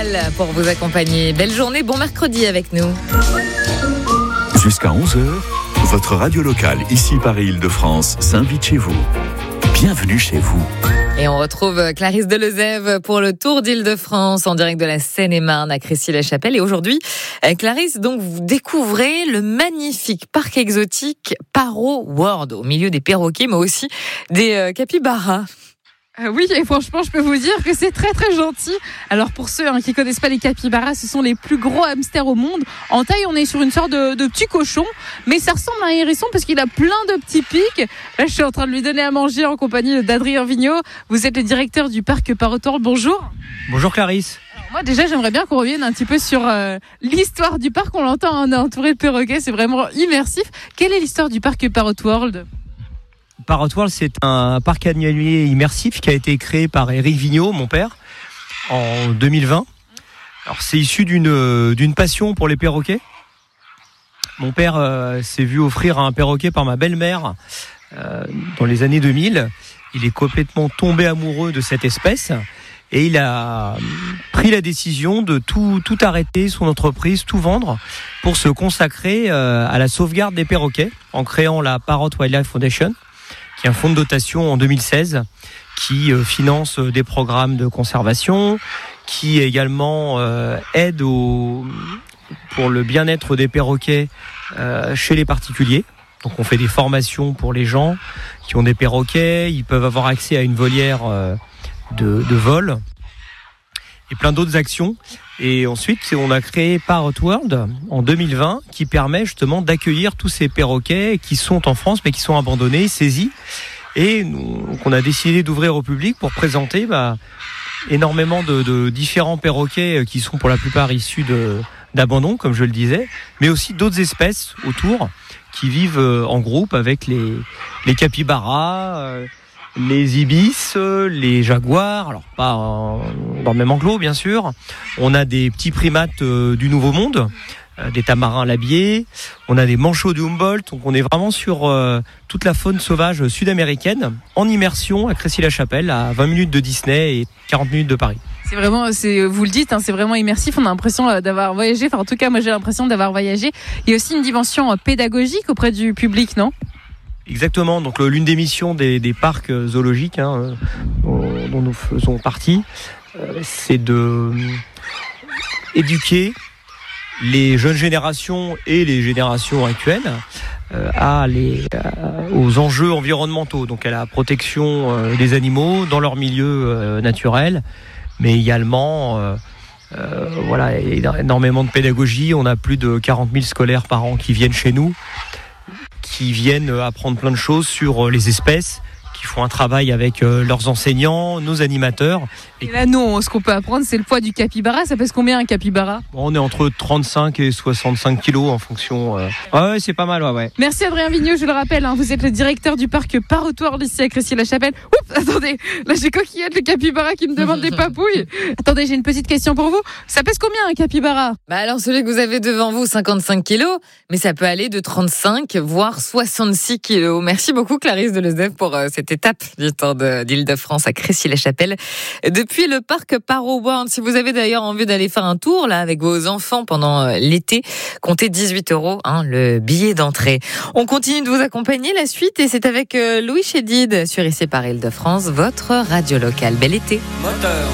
Pour vous accompagner. Belle journée, bon mercredi avec nous. Jusqu'à 11h, votre radio locale, ici Paris-Île-de-France, s'invite chez vous. Bienvenue chez vous. Et on retrouve Clarisse Delezève pour le Tour d'Île-de-France en direct de la Seine-et-Marne à Crécy-la-Chapelle. Et aujourd'hui, Clarisse, donc vous découvrez le magnifique parc exotique Paro World au milieu des perroquets, mais aussi des capybaras. Oui, et franchement, je peux vous dire que c'est très très gentil. Alors pour ceux qui connaissent pas les capybaras, ce sont les plus gros hamsters au monde. En taille, on est sur une sorte de petit cochon, mais ça ressemble à un hérisson parce qu'il a plein de petits pics. Là, je suis en train de lui donner à manger en compagnie d'Adrien Vigneault. Vous êtes le directeur du parc Paro World. Bonjour. Bonjour Clarisse. Alors moi déjà, j'aimerais bien qu'on revienne un petit peu sur l'histoire du parc. On l'entend, on est entouré de perroquets, c'est vraiment immersif. Quelle est l'histoire du parc Paro World ? Paro World, c'est un parc animalier immersif qui a été créé par Éric Vigneault, mon père, en 2020. Alors, c'est issu d'une passion pour les perroquets. Mon père s'est vu offrir un perroquet par ma belle-mère dans les années 2000. Il est complètement tombé amoureux de cette espèce et il a pris la décision de tout arrêter, son entreprise, tout vendre pour se consacrer à la sauvegarde des perroquets en créant la Parrot Wildlife Foundation, qui est un fonds de dotation en 2016 qui finance des programmes de conservation, qui également aide pour le bien-être des perroquets chez les particuliers. Donc on fait des formations pour les gens qui ont des perroquets, ils peuvent avoir accès à une volière de vol et plein d'autres actions. Et ensuite, on a créé Paro World en 2020 qui permet justement d'accueillir tous ces perroquets qui sont en France mais qui sont abandonnés, saisis. Et donc, on a décidé d'ouvrir au public pour présenter énormément de différents perroquets qui sont pour la plupart issus d'abandon, comme je le disais, mais aussi d'autres espèces autour qui vivent en groupe avec les capybaras, les ibis, les jaguars, alors pas dans le même enclos bien sûr. On a des petits primates du Nouveau Monde, des tamarins labiés, on a des manchots de Humboldt, donc on est vraiment sur toute la faune sauvage sud-américaine en immersion à Crécy-la-Chapelle, à 20 minutes de Disney et 40 minutes de Paris. C'est vraiment, vous le dites, c'est vraiment immersif. On a l'impression d'avoir voyagé. Enfin, en tout cas, moi, j'ai l'impression d'avoir voyagé. Il y a aussi une dimension pédagogique auprès du public, non ? Exactement. Donc, l'une des missions des parcs zoologiques dont nous faisons partie, c'est de éduquer les jeunes générations et les générations actuelles aux enjeux environnementaux, donc à la protection des animaux dans leur milieu naturel, mais également énormément de pédagogie. On a plus de 40 000 scolaires par an qui viennent chez nous, qui viennent apprendre plein de choses sur les espèces, qui font un travail avec leurs enseignants, nos animateurs. Et là, nous, ce qu'on peut apprendre, c'est le poids du capybara. Ça pèse combien un capybara ? On est entre 35 et 65 kilos en fonction. Ouais, c'est pas mal, ouais. Merci Adrien Vigneault, je le rappelle, vous êtes le directeur du parc Paro World ici à Crécy-la-Chapelle. Oups, attendez, là j'ai Coquillette, le capybara qui me demande des papouilles. Attendez, j'ai une petite question pour vous. Ça pèse combien un capybara ? Alors celui que vous avez devant vous, 55 kilos, mais ça peut aller de 35 voire 66 kilos. Merci beaucoup Clarisse Delezève pour cette étape du Tour d'Île-de-France à Crécy-la-Chapelle. Depuis le parc Paro World, si vous avez d'ailleurs envie d'aller faire un tour là avec vos enfants pendant l'été, comptez 18 € le billet d'entrée. On continue de vous accompagner, la suite, et c'est avec Louis Chédid sur ici par Île-de-France, votre radio locale. Bel été. Moteur.